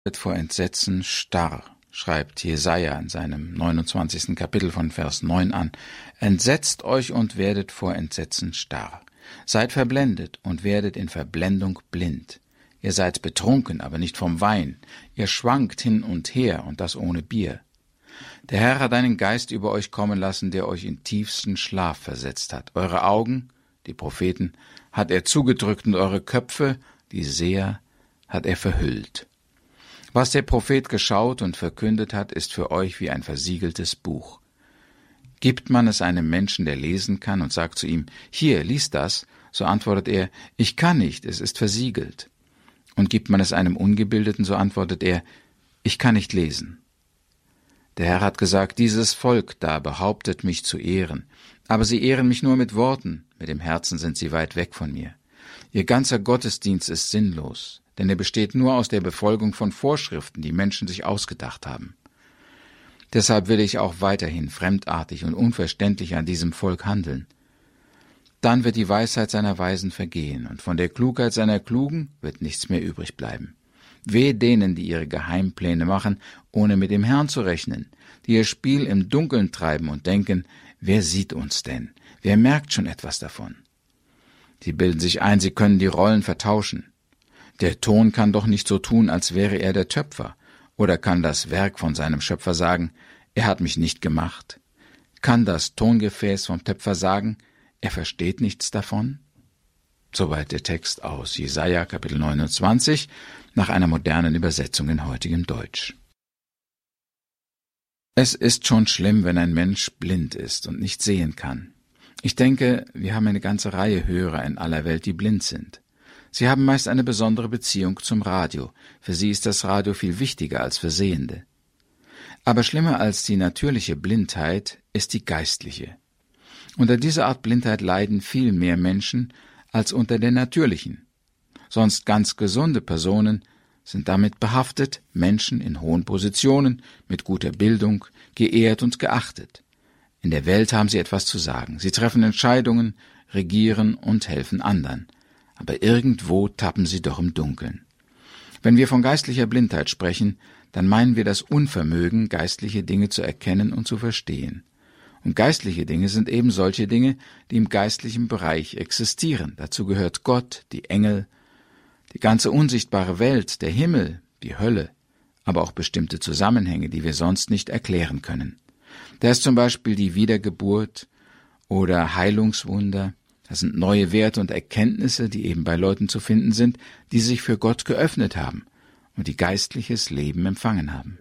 Wird vor Entsetzen starr, schreibt Jesaja in seinem 29. Kapitel von Vers 9 an. Entsetzt euch und werdet vor Entsetzen starr. Seid verblendet und werdet in Verblendung blind. Ihr seid betrunken, aber nicht vom Wein. Ihr schwankt hin und her, und das ohne Bier. Der Herr hat einen Geist über euch kommen lassen, der euch in tiefsten Schlaf versetzt hat. Eure Augen, die Propheten, hat er zugedrückt, und eure Köpfe, die Seher, hat er verhüllt. Was der Prophet geschaut und verkündet hat, ist für euch wie ein versiegeltes Buch. Gibt man es einem Menschen, der lesen kann, und sagt zu ihm, »Hier, lies das«, so antwortet er, »Ich kann nicht, es ist versiegelt.« Und gibt man es einem Ungebildeten, so antwortet er, »Ich kann nicht lesen.« Der Herr hat gesagt, dieses Volk da behauptet mich zu ehren, aber sie ehren mich nur mit Worten, mit dem Herzen sind sie weit weg von mir. Ihr ganzer Gottesdienst ist sinnlos, denn er besteht nur aus der Befolgung von Vorschriften, die Menschen sich ausgedacht haben. Deshalb will ich auch weiterhin fremdartig und unverständlich an diesem Volk handeln. Dann wird die Weisheit seiner Weisen vergehen, und von der Klugheit seiner Klugen wird nichts mehr übrig bleiben. Wehe denen, die ihre Geheimpläne machen, ohne mit dem Herrn zu rechnen, die ihr Spiel im Dunkeln treiben und denken, wer sieht uns denn? Wer merkt schon etwas davon? Sie bilden sich ein, sie können die Rollen vertauschen. Der Ton kann doch nicht so tun, als wäre er der Töpfer, oder kann das Werk von seinem Schöpfer sagen, er hat mich nicht gemacht? Kann das Tongefäß vom Töpfer sagen, er versteht nichts davon? Soweit der Text aus Jesaja Kapitel 29 nach einer modernen Übersetzung in heutigem Deutsch. Es ist schon schlimm, wenn ein Mensch blind ist und nicht sehen kann. Ich denke, wir haben eine ganze Reihe Hörer in aller Welt, die blind sind. Sie haben meist eine besondere Beziehung zum Radio. Für sie ist das Radio viel wichtiger als für Sehende. Aber schlimmer als die natürliche Blindheit ist die geistliche. Unter dieser Art Blindheit leiden viel mehr Menschen als unter der natürlichen. Sonst ganz gesunde Personen sind damit behaftet, Menschen in hohen Positionen, mit guter Bildung, geehrt und geachtet. In der Welt haben sie etwas zu sagen. Sie treffen Entscheidungen, regieren und helfen anderen. Aber irgendwo tappen sie doch im Dunkeln. Wenn wir von geistlicher Blindheit sprechen, dann meinen wir das Unvermögen, geistliche Dinge zu erkennen und zu verstehen. Und geistliche Dinge sind eben solche Dinge, die im geistlichen Bereich existieren. Dazu gehört Gott, die Engel, die ganze unsichtbare Welt, der Himmel, die Hölle, aber auch bestimmte Zusammenhänge, die wir sonst nicht erklären können. Da ist zum Beispiel die Wiedergeburt oder Heilungswunder. Das sind neue Werte und Erkenntnisse, die eben bei Leuten zu finden sind, die sich für Gott geöffnet haben und die geistliches Leben empfangen haben.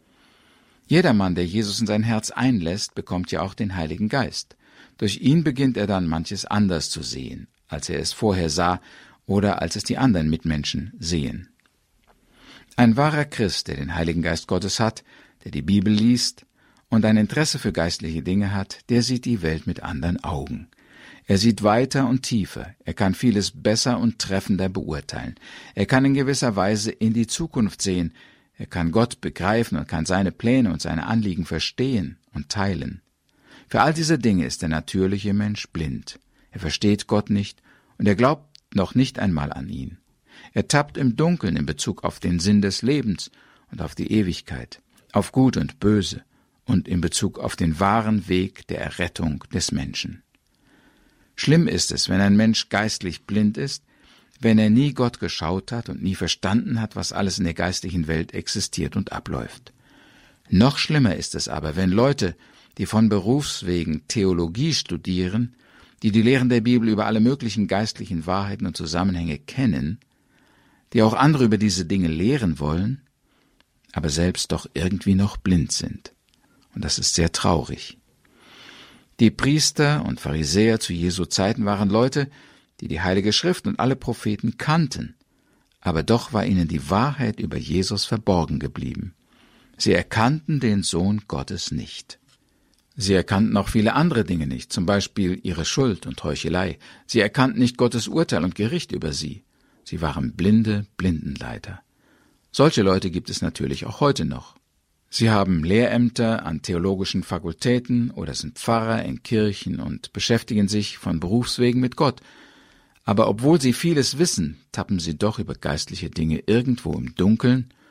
Jedermann, der Jesus in sein Herz einlässt, bekommt ja auch den Heiligen Geist. Durch ihn beginnt er dann manches anders zu sehen, als er es vorher sah oder als es die anderen Mitmenschen sehen. Ein wahrer Christ, der den Heiligen Geist Gottes hat, der die Bibel liest und ein Interesse für geistliche Dinge hat, der sieht die Welt mit anderen Augen. Er sieht weiter und tiefer, er kann vieles besser und treffender beurteilen. Er kann in gewisser Weise in die Zukunft sehen, er kann Gott begreifen und kann seine Pläne und seine Anliegen verstehen und teilen. Für all diese Dinge ist der natürliche Mensch blind. Er versteht Gott nicht und er glaubt noch nicht einmal an ihn. Er tappt im Dunkeln in Bezug auf den Sinn des Lebens und auf die Ewigkeit, auf Gut und Böse und in Bezug auf den wahren Weg der Errettung des Menschen. Schlimm ist es, wenn ein Mensch geistlich blind ist, wenn er nie Gott geschaut hat und nie verstanden hat, was alles in der geistlichen Welt existiert und abläuft. Noch schlimmer ist es aber, wenn Leute, die von Berufswegen Theologie studieren, die Lehren der Bibel über alle möglichen geistlichen Wahrheiten und Zusammenhänge kennen, die auch andere über diese Dinge lehren wollen, aber selbst doch irgendwie noch blind sind. Und das ist sehr traurig. Die Priester und Pharisäer zu Jesu Zeiten waren Leute, die die Heilige Schrift und alle Propheten kannten, aber doch war ihnen die Wahrheit über Jesus verborgen geblieben. Sie erkannten den Sohn Gottes nicht. Sie erkannten auch viele andere Dinge nicht, zum Beispiel ihre Schuld und Heuchelei. Sie erkannten nicht Gottes Urteil und Gericht über sie. Sie waren blinde Blindenleiter. Solche Leute gibt es natürlich auch heute noch. Sie haben Lehrämter an theologischen Fakultäten oder sind Pfarrer in Kirchen und beschäftigen sich von Berufswegen mit Gott. Aber obwohl sie vieles wissen, tappen sie doch über geistliche Dinge irgendwo im Dunkeln